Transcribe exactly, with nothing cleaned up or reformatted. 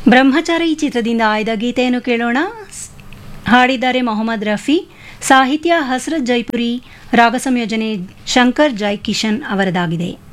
ಬ್ರಹ್ಮಚಾರಿ ಚಿತ್ರದಿಂದ ಆಯ್ದ ಗೀತೆಯನ್ನು ಕೇಳೋಣ. ಹಾಡಿದ್ದಾರೆ ಮೊಹಮ್ಮದ್ ರಫಿ, ಸಾಹಿತ್ಯ ಹಸ್ರತ್ ಜೈಪುರಿ, ರಾಗ ಸಂಯೋಜನೆ ಶಂಕರ್ ಜೈ ಕಿಶನ್ ಅವರದಾಗಿದೆ.